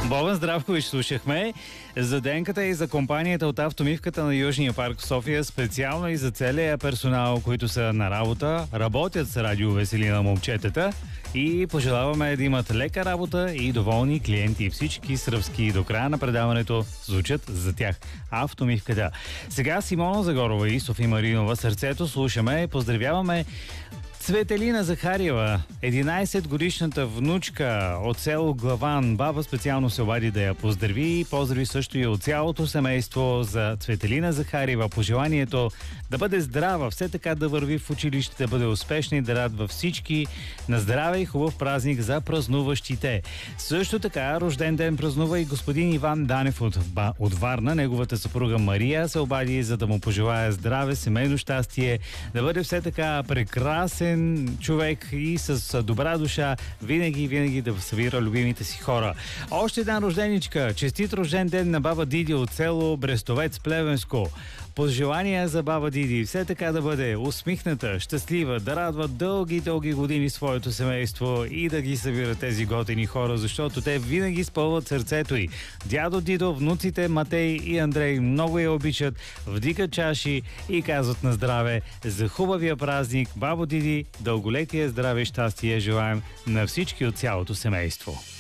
Бобан Здравкович слушахме за денката и за компанията от автомивката на Южния парк в София, специално и за целия персонал, които са на работа, работят с радио Веселина момчетата и пожелаваме да имат лека работа и доволни клиенти. Всички сръбски до края на предаването звучат за тях. Автомивката. Сега Симона Загорова и Софи Маринова сърцето слушаме и поздравяваме Цветелина Захариева, 11-годишната внучка от село Главан. Баба специално се обади да я поздрави и поздрави също и от цялото семейство за Цветелина Захариева. Пожеланието да бъде здрава, все така да върви в училище, да бъде успешна и да радва всички. На здраве и хубав празник за празнуващите. Също така рожден ден празнува и господин Иван Данев от Варна. Неговата съпруга Мария се обади за да му пожелая здраве, семейно щастие, да бъде все така прекрасен човек и с добра душа, винаги да събира любимите си хора. Още една рожденичка. Честит рожден ден на баба Диди от село Брестовец, Плевенско. Пожелания за баба Диди все така да бъде усмихната, щастлива, да радва дълги години своето семейство и да ги събира тези готини хора, защото те винаги спълват сърцето й. Дядо Дидо, внуците Матей и Андрей много я обичат, вдигат чаши и казват на здраве за хубавия празник. Бабо Диди, дълголетие, здраве и щастие желаем на всички от цялото семейство.